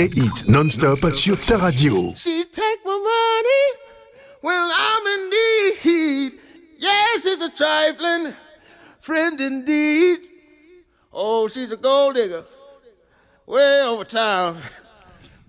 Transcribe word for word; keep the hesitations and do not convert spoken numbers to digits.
des hits non-stop sur ta radio. She take my money when I'm in need. Yes, she's a trifling friend indeed. Oh, she's a gold digger way over town.